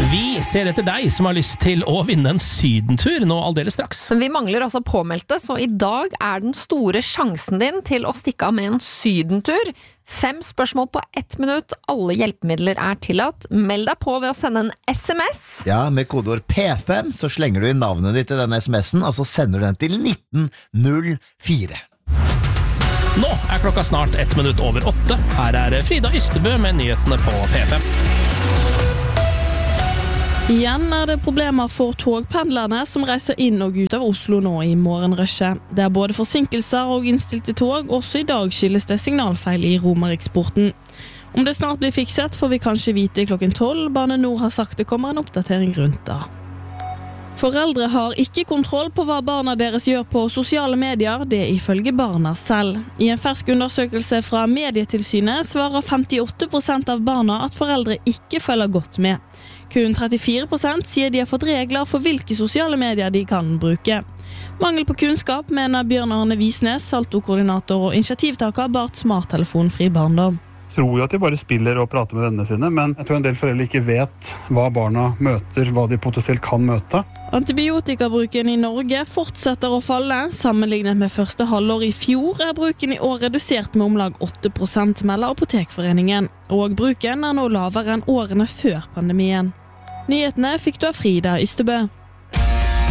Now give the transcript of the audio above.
Vi ser etter deg som har lyst til å vinne en sydentur nå aldeles straks. Men vi mangler altså påmeldte, så i dag den store sjansen din til å stikke av med en sydentur. 5 spørsmål på 1 minutt, alle hjelpemidler tillatt. Meld deg på ved å sende en SMS. Ja, med kodeord P5 så slenger du inn navnet ditt i denne SMS-en, og så sender du den til 1904. Nå klokka snart 1 minutt over 8. Her Frida Ystebø med nyhetene på P5. Igjen det problemer for togpendlerne som reiser inn og ut av Oslo nå i morgenrushet. Det både forsinkelser og innstilte tog, også i dag skyldes det signalfeil i Romeriksporten. Om det snart blir fikset får vi kanskje vite klokken 12. Bane Nor har sagt det kommer en oppdatering rundt da. Foreldre har ikke kontroll på hva barna deres gjør på sosiale medier, det ifølge barna selv. I en fersk undersøkelse fra Medietilsynet svarer 58% av barna at foreldre ikke følger godt med. Kun 34% sier de har fått regler for hvilke sosiale medier de kan bruke. Mangel på kunnskap, mener Bjørn Arne Visnes, Salto-koordinator og initiativtaker bak smarttelefonfri barndom. Tror jo at de bare spiller og prater med vennene sine, men jeg tror en del foreldre ikke vet hva barna møter, hva de potensielt kan møte. Antibiotikabruken i Norge fortsetter å falle. Sammenlignet med første halvår i fjor bruken i år redusert med om lag 8%, melder Apotekforeningen. Og bruken nå lavere enn årene før pandemien. Nyhetene fikk du av Frida Ystebø.